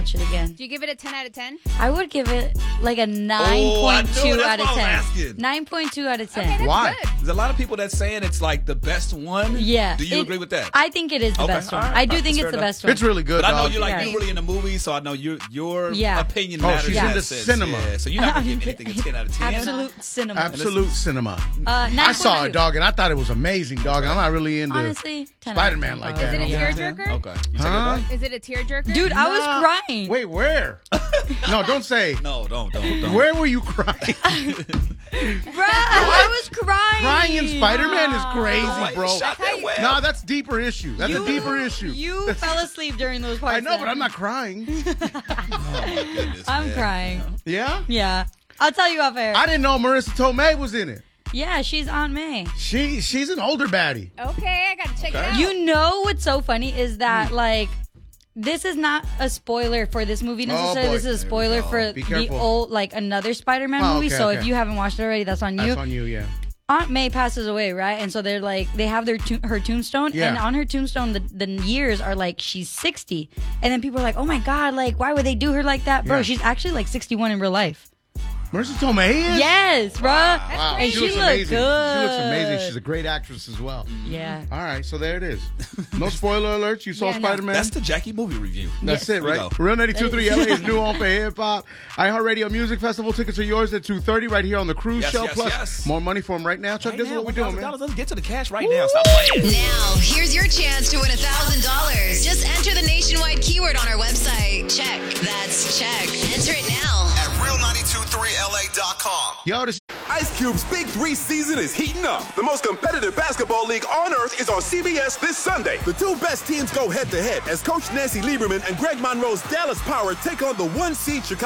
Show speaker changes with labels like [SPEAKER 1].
[SPEAKER 1] watch it again.
[SPEAKER 2] Do you give it a 10 out of 10?
[SPEAKER 1] I would give it like a 9.2 out of 10. 9.2 out of 10.
[SPEAKER 2] Okay, that's
[SPEAKER 3] Why?
[SPEAKER 2] good.
[SPEAKER 4] There's a lot of people that's saying it's like the best one.
[SPEAKER 1] Yeah.
[SPEAKER 4] Do you agree with that?
[SPEAKER 1] I think it is the
[SPEAKER 4] Okay,
[SPEAKER 1] best one.
[SPEAKER 4] all right,
[SPEAKER 1] I do
[SPEAKER 4] all
[SPEAKER 1] think
[SPEAKER 4] right,
[SPEAKER 1] it's the
[SPEAKER 4] fair
[SPEAKER 1] best one.
[SPEAKER 3] It's really good,
[SPEAKER 4] But I know
[SPEAKER 3] dog.
[SPEAKER 4] you're
[SPEAKER 1] Yeah.
[SPEAKER 4] you're really in the movie, so I know your
[SPEAKER 1] Yeah.
[SPEAKER 4] opinion
[SPEAKER 3] Oh,
[SPEAKER 4] matters.
[SPEAKER 3] she's
[SPEAKER 4] in
[SPEAKER 3] in
[SPEAKER 4] that
[SPEAKER 3] the
[SPEAKER 4] sense.
[SPEAKER 3] cinema.
[SPEAKER 4] Yeah, so you're not gonna give anything a 10 out of 10.
[SPEAKER 1] Absolute cinema.
[SPEAKER 3] Absolute cinema.
[SPEAKER 1] 9.2.
[SPEAKER 3] I saw it, dog, and I thought it was amazing, dog. I'm not really into
[SPEAKER 1] Honestly, 10
[SPEAKER 3] Spider-Man
[SPEAKER 1] out of
[SPEAKER 3] like
[SPEAKER 1] 10.
[SPEAKER 3] that.
[SPEAKER 2] Is it a
[SPEAKER 3] Yeah.
[SPEAKER 2] tearjerker?
[SPEAKER 4] Okay. You take
[SPEAKER 3] Huh?
[SPEAKER 4] it back?
[SPEAKER 2] Is it a tearjerker?
[SPEAKER 1] Dude, I was crying.
[SPEAKER 3] Wait, where? No, don't say.
[SPEAKER 4] No, don't.
[SPEAKER 3] Where were you crying?
[SPEAKER 1] Bruh, I was crying.
[SPEAKER 3] Crying in Spider-Man is
[SPEAKER 4] Why
[SPEAKER 3] crazy,
[SPEAKER 4] you
[SPEAKER 3] bro.
[SPEAKER 4] shot that well?
[SPEAKER 3] No, that's deeper issue. That's a deeper issue.
[SPEAKER 1] You fell asleep during those parts.
[SPEAKER 3] I know, but I'm not crying.
[SPEAKER 4] Goodness,
[SPEAKER 1] I'm
[SPEAKER 4] man.
[SPEAKER 1] crying.
[SPEAKER 3] Yeah?
[SPEAKER 1] Yeah. I'll tell you off air.
[SPEAKER 3] I didn't know Marissa Tomei was in it.
[SPEAKER 1] Yeah, she's Aunt May.
[SPEAKER 3] She's an older baddie.
[SPEAKER 2] Okay, I gotta check it out.
[SPEAKER 1] You know what's so funny is that, like, this is not a spoiler for this movie necessarily.
[SPEAKER 3] boy.
[SPEAKER 1] This is a spoiler for
[SPEAKER 3] Be
[SPEAKER 1] the
[SPEAKER 3] careful.
[SPEAKER 1] old, like, another Spider-Man
[SPEAKER 3] Oh,
[SPEAKER 1] movie.
[SPEAKER 3] okay,
[SPEAKER 1] So
[SPEAKER 3] okay.
[SPEAKER 1] if you haven't watched it already, that's on you.
[SPEAKER 3] That's on you, yeah.
[SPEAKER 1] Aunt May passes away, right? And so they're like, they have her tombstone,
[SPEAKER 3] Yeah.
[SPEAKER 1] and on her tombstone, the years are like she's 60, and then people are like, oh my god, like why would they do her like that, bro?
[SPEAKER 3] Yeah.
[SPEAKER 1] She's actually like 61 in real life.
[SPEAKER 3] Marissa Tomei is?
[SPEAKER 1] Yes, bro.
[SPEAKER 3] Wow.
[SPEAKER 1] And she
[SPEAKER 3] looks
[SPEAKER 1] look
[SPEAKER 3] amazing.
[SPEAKER 1] good.
[SPEAKER 3] She looks amazing. She's a great actress as well.
[SPEAKER 1] Yeah.
[SPEAKER 3] All right, so there it is. No spoiler alerts. You saw
[SPEAKER 1] Yeah, no.
[SPEAKER 3] Spider-Man?
[SPEAKER 4] That's the Jackie movie review.
[SPEAKER 3] That's it,
[SPEAKER 4] There we
[SPEAKER 3] right?
[SPEAKER 4] go.
[SPEAKER 3] Real 92.3 LA is new on for hip hop. iHeartRadio Music Festival tickets are yours at 2:30 right here on the Cruise
[SPEAKER 4] Yes,
[SPEAKER 3] Show.
[SPEAKER 4] yes,
[SPEAKER 3] Plus,
[SPEAKER 4] yes.
[SPEAKER 3] more money for them right now. Chuck,
[SPEAKER 4] Right
[SPEAKER 3] this is
[SPEAKER 4] now,
[SPEAKER 3] what we're doing, man.
[SPEAKER 4] $1,000. Let's get to the cash right now. Stop playing.
[SPEAKER 5] Now, here's your chance to win $1,000. Just enter the nationwide keyword on our website. Check. That's check. Enter it now.
[SPEAKER 6] At real923la.com.
[SPEAKER 3] Yo, this
[SPEAKER 7] Ice Cube's Big 3 season is heating up. The most competitive basketball league on earth is on CBS this Sunday. The two best teams go head-to-head as Coach Nancy Lieberman and Greg Monroe's Dallas Power take on the 1 seed Chicago